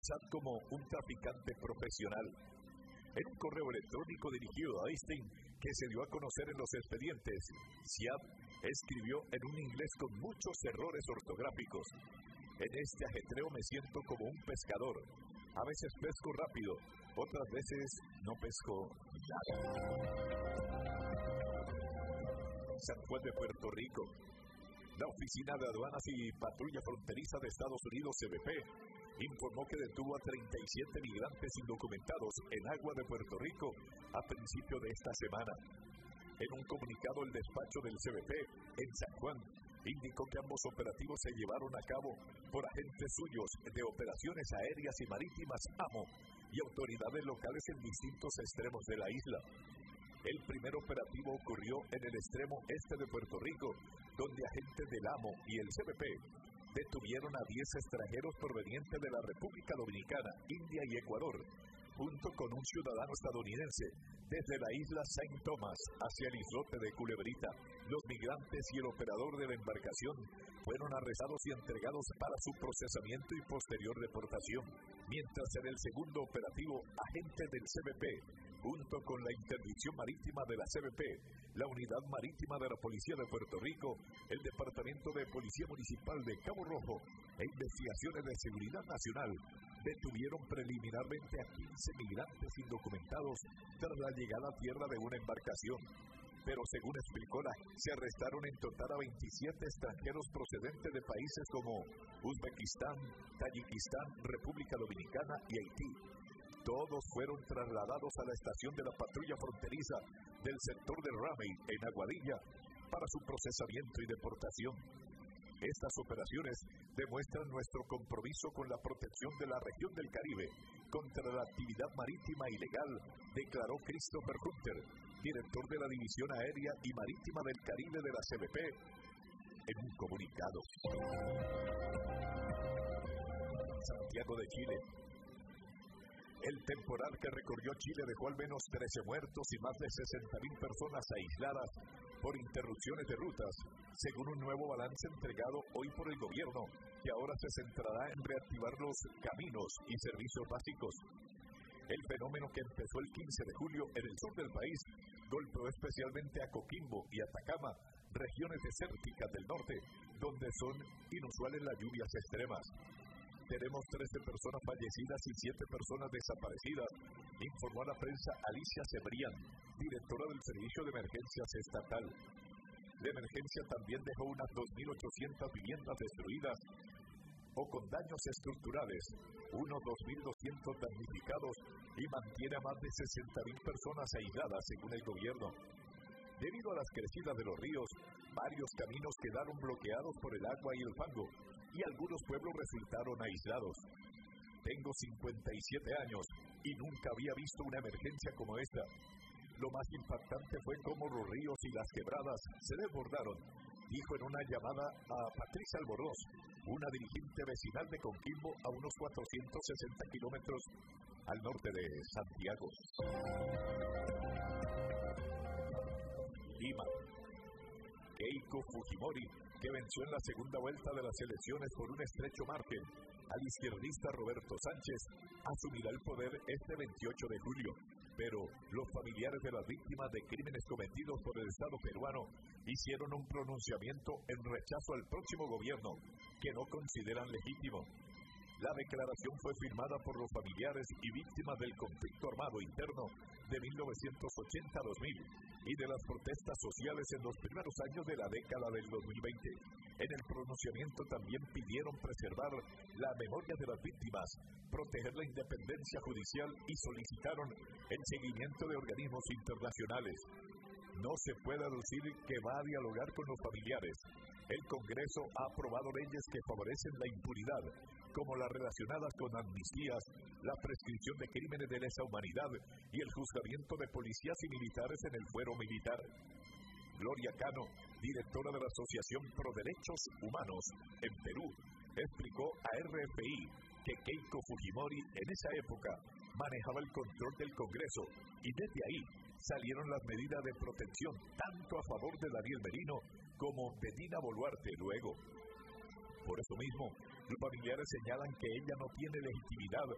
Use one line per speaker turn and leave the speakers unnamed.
Saab como un traficante profesional. En un correo electrónico dirigido a Einstein que se dio a conocer en los expedientes, Saab escribió en un inglés con muchos errores ortográficos: en este ajetreo me siento como un pescador. A veces pesco rápido, otras veces no pesco nada. San Juan de Puerto Rico. La Oficina de Aduanas y Patrulla Fronteriza de Estados Unidos, CBP, informó que detuvo a 37 migrantes indocumentados en agua de Puerto Rico a principio de esta semana. En un comunicado, el despacho del CBP en San Juan indicó que ambos operativos se llevaron a cabo por agentes suyos de operaciones aéreas y marítimas AMO y autoridades locales en distintos extremos de la isla. El primer operativo ocurrió en el extremo este de Puerto Rico, donde agentes del AMO y el CBP detuvieron a 10 extranjeros provenientes de la República Dominicana, India y Ecuador, junto con un ciudadano estadounidense, desde la isla Saint Thomas hacia el islote de Culebrita. Los migrantes y el operador de la embarcación fueron arrestados y entregados para su procesamiento y posterior deportación, mientras en el segundo operativo, agentes del CBP, junto con la Interdicción Marítima de la CBP, la Unidad Marítima de la Policía de Puerto Rico, el Departamento de Policía Municipal de Cabo Rojo e Investigaciones de Seguridad Nacional, detuvieron preliminarmente a 15 migrantes indocumentados tras la llegada a tierra de una embarcación. Pero según explicó, se arrestaron en total a 27 extranjeros procedentes de países como Uzbekistán, Tayikistán, República Dominicana y Haití. Todos fueron trasladados a la estación de la patrulla fronteriza del sector de Ramey, en Aguadilla, para su procesamiento y deportación. Estas operaciones demuestran nuestro compromiso con la protección de la región del Caribe contra la actividad marítima ilegal, declaró Christopher Hunter, director de la División Aérea y Marítima del Caribe de la CBP, en un comunicado. Santiago de Chile. El temporal que recorrió Chile dejó al menos 13 muertos y más de 60.000 personas aisladas por interrupciones de rutas, según un nuevo balance entregado hoy por el gobierno, que ahora se centrará en reactivar los caminos y servicios básicos. El fenómeno, que empezó el 15 de julio en el sur del país, golpeó especialmente a Coquimbo y Atacama, regiones desérticas del norte, donde son inusuales las lluvias extremas. Tenemos 13 personas fallecidas y 7 personas desaparecidas, informó a la prensa Alicia Cebrián, directora del Servicio de Emergencias Estatal. La emergencia también dejó unas 2.800 viviendas destruidas o con daños estructurales, unos 2.200 damnificados y mantiene a más de 60.000 personas aisladas, según el gobierno. Debido a las crecidas de los ríos, varios caminos quedaron bloqueados por el agua y el fango, y algunos pueblos resultaron aislados. Tengo 57 años y nunca había visto una emergencia como esta. Lo más impactante fue cómo los ríos y las quebradas se desbordaron, dijo en una llamada a Patricia Albornoz, una dirigente vecinal de Coquimbo, a unos 460 kilómetros al norte de Santiago. Lima. Keiko Fujimori, que venció en la segunda vuelta de las elecciones por un estrecho margen al izquierdista Roberto Sánchez, asumirá el poder este 28 de julio. Pero los familiares de las víctimas de crímenes cometidos por el Estado peruano hicieron un pronunciamiento en rechazo al próximo gobierno, que no consideran legítimo. La declaración fue firmada por los familiares y víctimas del conflicto armado interno de 1980 a 2000 y de las protestas sociales en los primeros años de la década del 2020. En el pronunciamiento también pidieron preservar la memoria de las víctimas, proteger la independencia judicial y solicitaron el seguimiento de organismos internacionales. No se puede decir que va a dialogar con los familiares. El Congreso ha aprobado leyes que favorecen la impunidad, como las relacionadas con amnistías, la prescripción de crímenes de lesa humanidad y el juzgamiento de policías y militares en el fuero militar. Gloria Cano, directora de la Asociación Pro Derechos Humanos en Perú, explicó a RFI que Keiko Fujimori en esa época manejaba el control del Congreso y desde ahí salieron las medidas de protección tanto a favor de Daniel Merino como de Dina Boluarte luego. Por eso mismo, los familiares señalan que ella no tiene legitimidad